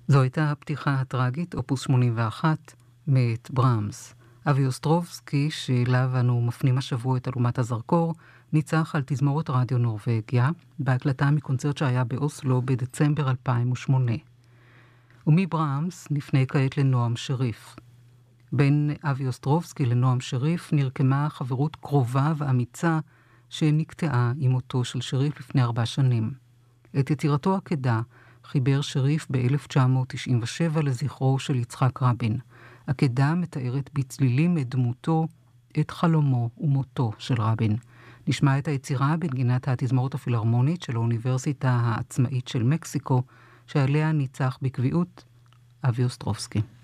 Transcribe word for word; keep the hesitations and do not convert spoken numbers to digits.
זו הייתה הפתיחה הטרגית, אופוס שמונים ואחת, מאת ברמס. אבי אוסטרובסקי, שאליו אנו מפנים השבוע את אלומת הזרקור, ניצח על תזמורת רדיו נורווגיה, בהקלטה מקונצרט שהיה באוסלו בדצמבר אלפיים ושמונה. ומברמס נפנה כעת לנועם שריף. בין אבי אוסטרובסקי לנועם שריף נרקמה חברות קרובה ואמיצה שנקטעה עם מותו של שריף לפני ארבע שנים. את יצירתו עקדה חיבר שריף ב-אלף תשע מאות תשעים ושבע לזכרו של יצחק רבין. עקדה מתארת בצלילים את דמותו, את חלומו ומותו של רבין. נשמע את היצירה בנגינת התזמורת הפילהרמונית של האוניברסיטה העצמאית של מקסיקו, שעליה ניצח בקביעות אבי אוסטרובסקי.